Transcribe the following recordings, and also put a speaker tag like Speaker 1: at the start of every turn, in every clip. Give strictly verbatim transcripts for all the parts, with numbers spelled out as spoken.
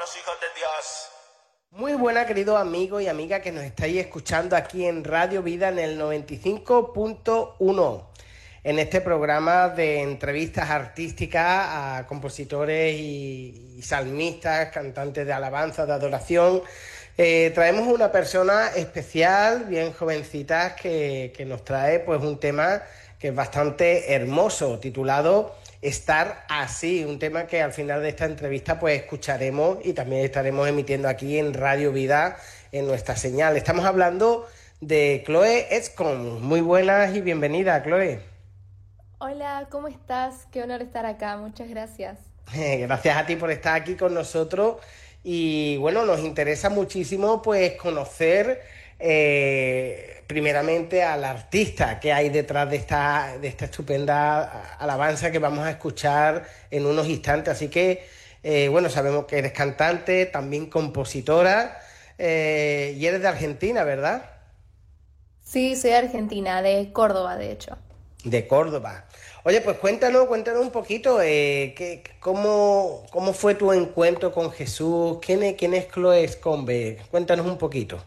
Speaker 1: los hijos de Dios.
Speaker 2: Muy buena, queridos amigos y amigas que nos estáis escuchando aquí en Radio Vida en el noventa y cinco punto uno, en este programa de entrevistas artísticas a compositores y, y salmistas, cantantes de alabanza, de adoración. Eh, traemos una persona especial, bien jovencita, que, que nos trae pues un tema que es bastante hermoso, titulado Estar Así, un tema que al final de esta entrevista pues escucharemos y también estaremos emitiendo aquí en Radio Vida en nuestra señal. Estamos hablando de Chloe Edgecombe. Muy buenas y bienvenida, Chloe.
Speaker 3: Hola, ¿cómo estás? Qué honor estar acá, muchas gracias.
Speaker 2: Gracias a ti por estar aquí con nosotros y bueno, nos interesa muchísimo pues conocer eh, primeramente al artista que hay detrás de esta, de esta estupenda alabanza que vamos a escuchar en unos instantes. Así que eh, bueno, sabemos que eres cantante, también compositora eh, y eres de Argentina, ¿verdad?
Speaker 3: Sí, soy argentina, de Córdoba, de hecho.
Speaker 2: De Córdoba. Oye, pues cuéntanos, cuéntanos un poquito, eh, ¿qué, cómo, cómo fue tu encuentro con Jesús? ¿Quién es, quién es Chloe Edgecombe? Cuéntanos un poquito.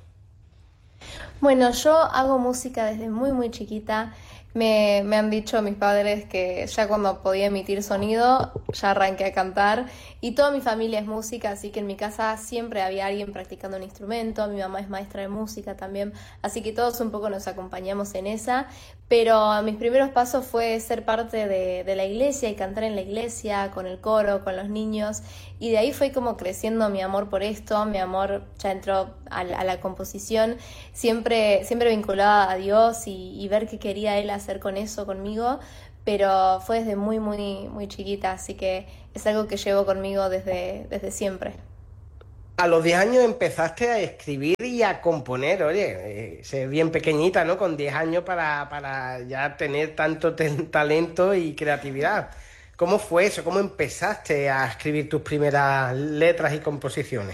Speaker 3: Bueno, yo hago música desde muy muy chiquita. Me, me han dicho mis padres que ya cuando podía emitir sonido ya arranqué a cantar y toda mi familia es música, así que en mi casa siempre había alguien practicando un instrumento. Mi mamá es maestra de música también, así que todos un poco nos acompañamos en esa, pero mis primeros pasos fue ser parte de, de la iglesia y cantar en la iglesia con el coro, con los niños, y de ahí fue como creciendo mi amor por esto. Mi amor ya entró a la, a la composición, siempre, siempre vinculada a Dios y, y ver qué quería Él hacer con eso conmigo, pero fue desde muy muy muy chiquita, así que es algo que llevo conmigo desde, desde siempre.
Speaker 2: A los diez años empezaste a escribir y a componer. Oye, eh, ser bien pequeñita, ¿no? Con diez años para, para ya tener tanto ten- talento y creatividad. ¿Cómo fue eso? ¿Cómo empezaste a escribir tus primeras letras y composiciones?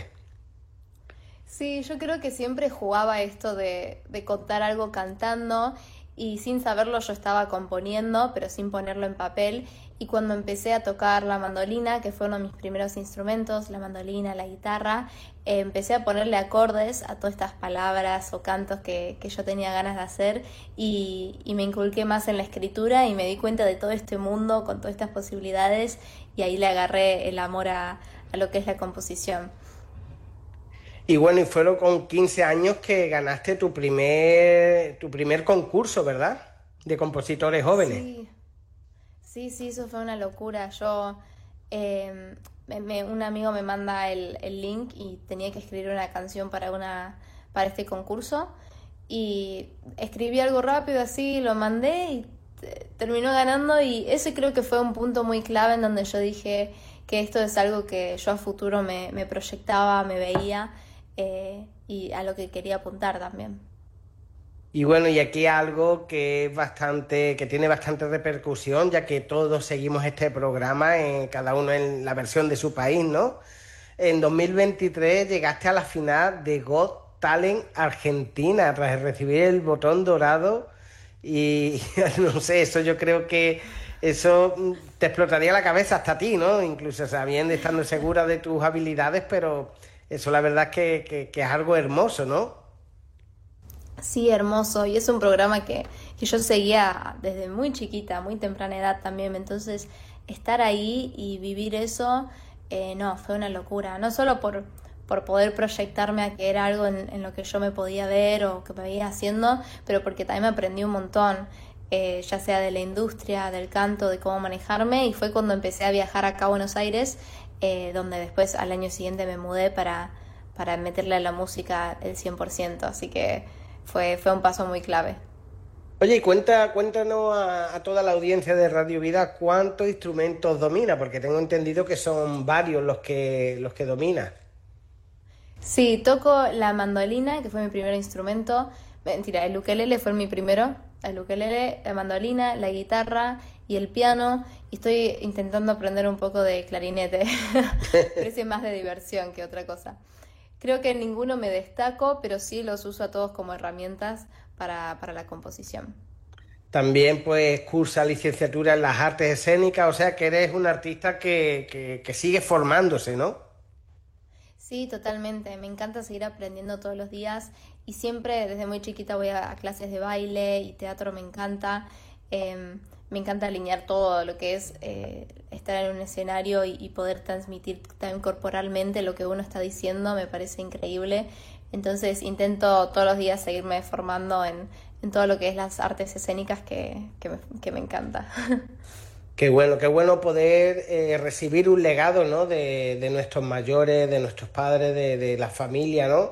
Speaker 3: Sí, yo creo que siempre jugaba esto de, de contar algo cantando y sin saberlo yo estaba componiendo, pero sin ponerlo en papel. Y cuando empecé a tocar la mandolina, que fue uno de mis primeros instrumentos, la mandolina, la guitarra, eh, empecé a ponerle acordes a todas estas palabras o cantos que, que yo tenía ganas de hacer y, y me inculqué más en la escritura y me di cuenta de todo este mundo con todas estas posibilidades y ahí le agarré el amor a, a lo que es la composición.
Speaker 2: Y bueno, y fueron con quince años que ganaste tu primer, tu primer concurso, ¿verdad? De compositores jóvenes.
Speaker 3: Sí. Sí, sí, eso fue una locura. Yo, eh, me- me- un amigo me manda el, el link y tenía que escribir una canción para una, para este concurso y escribí algo rápido así, lo mandé y te- terminó ganando y ese creo que fue un punto muy clave en donde yo dije que esto es algo que yo a futuro me, me proyectaba, me veía eh, y a lo que quería apuntar también.
Speaker 2: Y bueno, y aquí algo que es bastante, que tiene bastante repercusión, ya que todos seguimos este programa, en, cada uno en la versión de su país, ¿no? En dos mil veintitrés llegaste a la final de Got Talent Argentina tras recibir el botón dorado y no sé, eso yo creo que eso mm, te explotaría la cabeza hasta a ti, ¿no? Incluso sabiendo, estando segura de tus habilidades, pero eso la verdad es que, que, que es algo hermoso, ¿no?
Speaker 3: Sí, hermoso. Y es un programa que, que yo seguía desde muy chiquita, muy temprana edad también. Entonces, estar ahí y vivir eso, eh, no, fue una locura. No solo por, por poder proyectarme a que era algo en, en lo que yo me podía ver o que me veía haciendo, pero porque también me aprendí un montón, eh, ya sea de la industria, del canto, de cómo manejarme. Y fue cuando empecé a viajar acá a Buenos Aires, eh, donde después al año siguiente me mudé para, para meterle a la música el cien por ciento. Así que fue, fue un paso muy clave.
Speaker 2: Oye, y cuenta, cuéntanos a, a toda la audiencia de Radio Vida cuántos instrumentos domina, porque tengo entendido que son varios los que los que domina.
Speaker 3: Sí, toco la mandolina, que fue mi primer instrumento. Mentira, el ukelele fue mi primero. El ukelele, la mandolina, la guitarra y el piano. Y estoy intentando aprender un poco de clarinete. Pero ese es más de diversión que otra cosa. Creo que en ninguno me destaco, pero sí los uso a todos como herramientas para, para la composición.
Speaker 2: También pues cursa licenciatura en las artes escénicas, o sea que eres un artista que, que, que sigue formándose, ¿no?
Speaker 3: Sí, totalmente. Me encanta seguir aprendiendo todos los días y siempre desde muy chiquita voy a, a clases de baile y teatro, me encanta. Em, me encanta alinear todo lo que es eh, estar en un escenario y, y poder transmitir también corporalmente lo que uno está diciendo, me parece increíble. Entonces intento todos los días seguirme formando en, en todo lo que es las artes escénicas que, que me, que me encanta.
Speaker 2: Qué bueno, qué bueno poder eh, recibir un legado, ¿no? De, de nuestros mayores, de nuestros padres, de, de la familia, ¿no?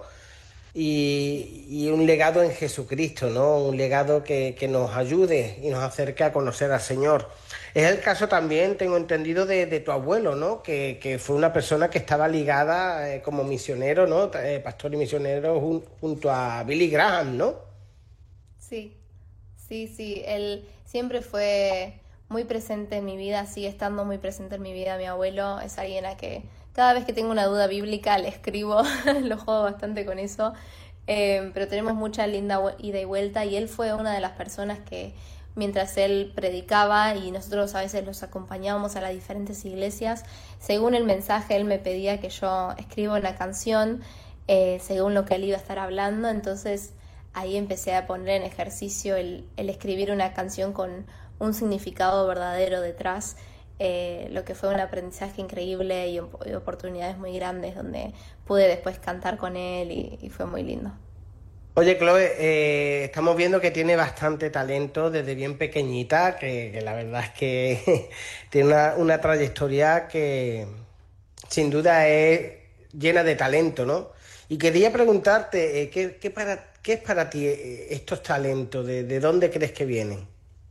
Speaker 2: Y, y un legado en Jesucristo, ¿no? Un legado que, que nos ayude y nos acerque a conocer al Señor. Es el caso también, tengo entendido, de, de tu abuelo, ¿no? Que, que fue una persona que estaba ligada eh, como misionero, ¿no? Eh, pastor y misionero jun- junto a Billy Graham, ¿no?
Speaker 3: Sí, sí, sí, él siempre fue muy presente en mi vida, sigue estando muy presente en mi vida. Mi abuelo es alguien a que cada vez que tengo una duda bíblica le escribo, lo juego bastante con eso. Eh, pero tenemos mucha linda vue- ida y vuelta, y él fue una de las personas que mientras él predicaba y nosotros a veces los acompañábamos a las diferentes iglesias, según el mensaje él me pedía que yo escriba una canción eh, según lo que él iba a estar hablando. Entonces ahí empecé a poner en ejercicio el, el escribir una canción con un significado verdadero detrás, eh, lo que fue un aprendizaje increíble y, op- y oportunidades muy grandes donde pude después cantar con él y, y fue muy lindo.
Speaker 2: Oye, Chloe, eh, estamos viendo que tiene bastante talento desde bien pequeñita, que, que la verdad es que tiene una, una trayectoria que sin duda es llena de talento, ¿no? Y quería preguntarte, eh, ¿qué, qué para, qué es para ti eh, estos talentos? ¿De, de dónde crees que vienen?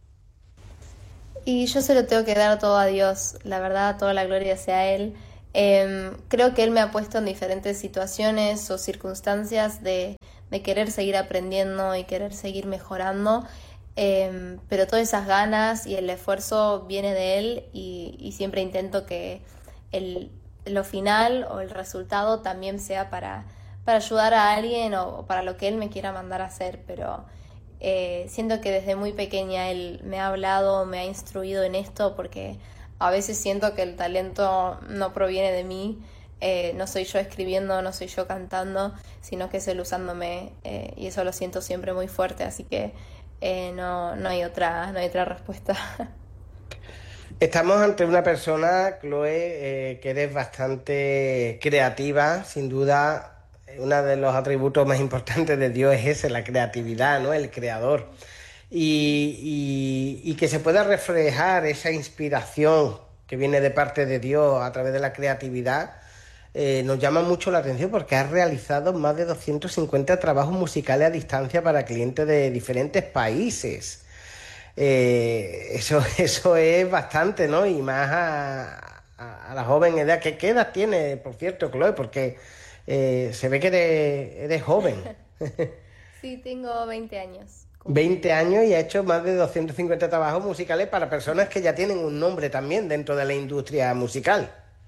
Speaker 3: Y yo se lo tengo que dar todo a Dios, la verdad, toda la gloria sea a Él. Em, creo que Él me ha puesto en diferentes situaciones o circunstancias de, de querer seguir aprendiendo y querer seguir mejorando, em, pero todas esas ganas y el esfuerzo viene de Él, y, y siempre intento que el, lo final o el resultado también sea para, para ayudar a alguien o, o para lo que Él me quiera mandar a hacer, pero eh, siento que desde muy pequeña él me ha hablado, me ha instruido en esto, porque a veces siento que el talento no proviene de mí, eh, no soy yo escribiendo, no soy yo cantando, sino que es él usándome, eh, y eso lo siento siempre muy fuerte, así que eh, no, no hay otra, no hay otra respuesta.
Speaker 2: Estamos ante una persona, Chloe, eh, que eres bastante creativa, sin duda. eh, Uno de los atributos más importantes de Dios es ese, la creatividad, ¿no? El creador. Y, y- y que se pueda reflejar esa inspiración que viene de parte de Dios a través de la creatividad, eh, nos llama mucho la atención porque has realizado más de doscientos cincuenta trabajos musicales a distancia para clientes de diferentes países. Eh, eso, eso es bastante, ¿no? Y más a, a- a la joven edad. ¿Qué, qué edad tiene, por cierto, Chloe? Porque eh, se ve que eres, eres joven.
Speaker 3: Sí, tengo veinte años, cumplí.
Speaker 2: Veinte años y ha hecho más de doscientos cincuenta trabajos musicales para personas que ya tienen un nombre también dentro de la industria musical.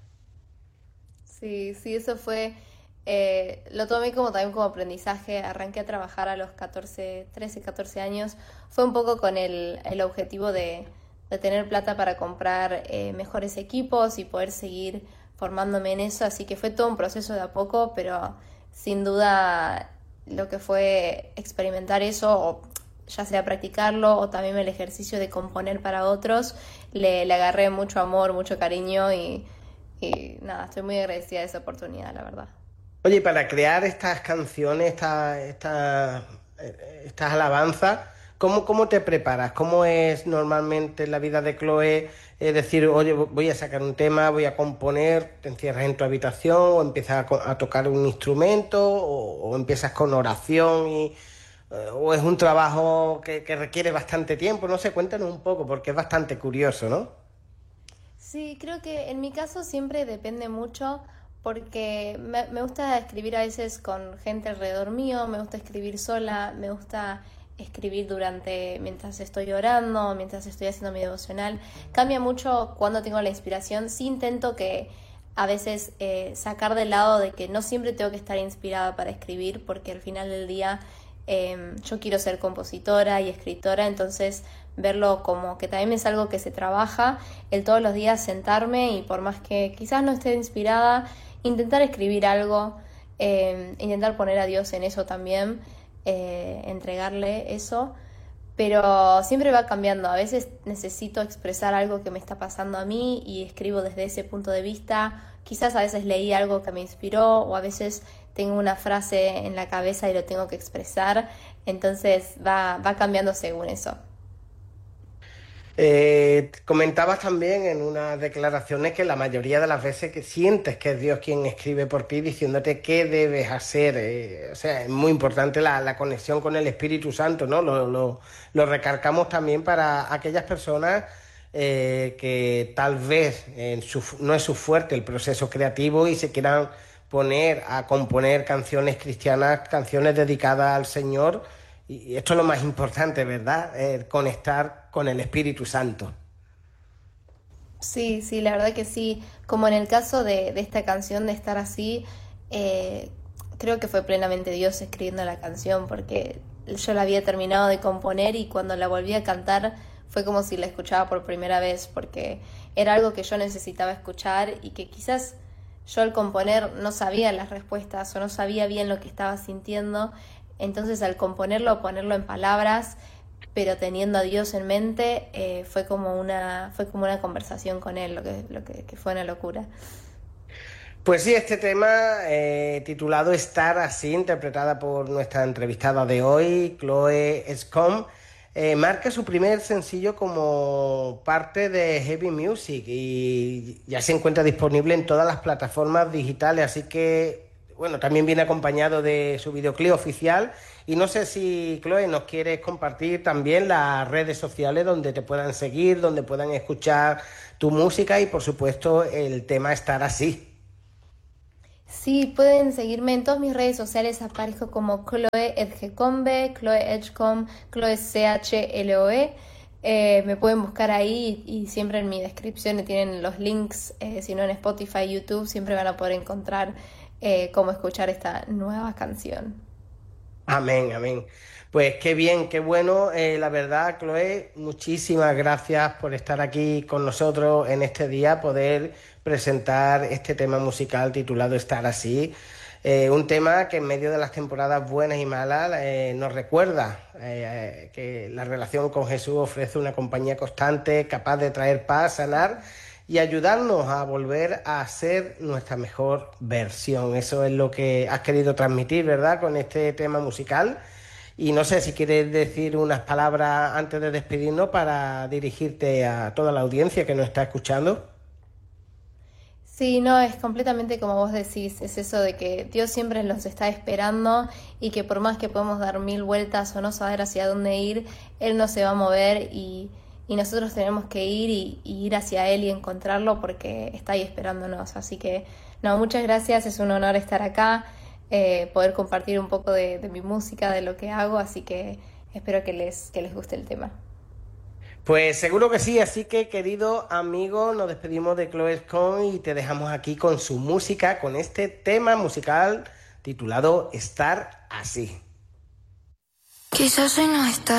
Speaker 3: Sí, sí, eso fue, eh, lo tomé como también como aprendizaje. Arranqué a trabajar a los catorce, trece, catorce años. Fue un poco con el, el objetivo de, de tener plata para comprar eh, mejores equipos y poder seguir formándome en eso. Así que fue todo un proceso de a poco, pero sin duda lo que fue experimentar eso, o ya sea practicarlo o también el ejercicio de componer para otros, le, le agarré mucho amor, mucho cariño, y, y nada, estoy muy agradecida de esa oportunidad, la verdad.
Speaker 2: Oye, y para crear estas canciones, esta- esta- eh, estas alabanzas, ¿cómo, cómo te preparas? ¿Cómo es normalmente la vida de Chloe? Es decir, oye, voy a sacar un tema, voy a componer, te encierras en tu habitación o empiezas a, co- a tocar un instrumento o, o empiezas con oración y, eh, o es un trabajo que, que requiere bastante tiempo. No sé, cuéntanos un poco porque es bastante curioso, ¿no?
Speaker 3: Sí, creo que en mi caso siempre depende mucho, porque me, me gusta escribir a veces con gente alrededor mío, me gusta escribir sola, me gusta escribir durante, mientras estoy orando, mientras estoy haciendo mi devocional. Cambia mucho cuando tengo la inspiración. Sí intento que a veces eh, sacar del lado de que no siempre tengo que estar inspirada para escribir, porque al final del día eh, yo quiero ser compositora y escritora, entonces verlo como que también es algo que se trabaja, el todos los días sentarme y por más que quizás no esté inspirada, intentar escribir algo, eh, intentar poner a Dios en eso también, eh, entregarle eso, pero siempre va cambiando. A veces necesito expresar algo que me está pasando a mí y escribo desde ese punto de vista. Quizás a veces leí algo que me inspiró o a veces tengo una frase en la cabeza y lo tengo que expresar, entonces va, va cambiando según eso.
Speaker 2: Eh, comentabas también en unas declaraciones que la mayoría de las veces que sientes que es Dios quien escribe por ti diciéndote qué debes hacer. Eh, o sea, es muy importante la, la conexión con el Espíritu Santo, ¿no? Lo, lo, lo recalcamos también para aquellas personas eh, que tal vez en su, no es su fuerte el proceso creativo y se quieran poner a componer canciones cristianas, canciones dedicadas al Señor. Y esto es lo más importante, ¿verdad? Eh, conectar con el Espíritu Santo.
Speaker 3: Sí, sí, la verdad que sí. Como en el caso de, de esta canción de Estar Así, eh, creo que fue plenamente Dios escribiendo la canción porque yo la había terminado de componer y cuando la volví a cantar fue como si la escuchaba por primera vez porque era algo que yo necesitaba escuchar y que quizás yo al componer no sabía las respuestas o no sabía bien lo que estaba sintiendo. Entonces al componerlo, ponerlo en palabras, pero teniendo a Dios en mente, eh, fue como una, fue como una conversación con él, lo que, lo que, que fue una locura.
Speaker 2: Pues sí, este tema eh, titulado Estar Así, interpretada por nuestra entrevistada de hoy, Chloe Scom, eh, marca su primer sencillo como parte de Heavy Music y ya se encuentra disponible en todas las plataformas digitales, así que, bueno, también viene acompañado de su videoclip oficial y no sé si, Chloe, nos quieres compartir también las redes sociales donde te puedan seguir, donde puedan escuchar tu música y, por supuesto, el tema Estar Así.
Speaker 3: Sí, pueden seguirme en todas mis redes sociales, aparezco como Chloe Edgecombe, Chloe Edgecombe, Chloe C H L O E. Eh, me pueden buscar ahí y siempre en mi descripción tienen los links, eh, si no en Spotify, YouTube, siempre van a poder encontrar eh, cómo escuchar esta nueva canción.
Speaker 2: Amén, amén. Pues qué bien, qué bueno. Eh, la verdad, Chloe, muchísimas gracias por estar aquí con nosotros en este día, poder presentar este tema musical titulado Estar Así. Eh, un tema que en medio de las temporadas buenas y malas eh, nos recuerda eh, que la relación con Jesús ofrece una compañía constante, capaz de traer paz, sanar y ayudarnos a volver a ser nuestra mejor versión. Eso es lo que has querido transmitir, ¿verdad?, con este tema musical. Y no sé si quieres decir unas palabras antes de despedirnos para dirigirte a toda la audiencia que nos está escuchando.
Speaker 3: Sí, no, es completamente como vos decís, es eso de que Dios siempre los está esperando y que por más que podemos dar mil vueltas o no saber hacia dónde ir, Él no se va a mover y, y nosotros tenemos que ir y, y ir hacia Él y encontrarlo porque está ahí esperándonos. Así que, no, muchas gracias, es un honor estar acá, eh, poder compartir un poco de, de mi música, de lo que hago, así que espero que les, que les guste el tema.
Speaker 2: Pues seguro que sí, así que querido amigo, nos despedimos de Chloe Scone y te dejamos aquí con su música, con este tema musical titulado Estar Así.
Speaker 1: Quizás hoy no está.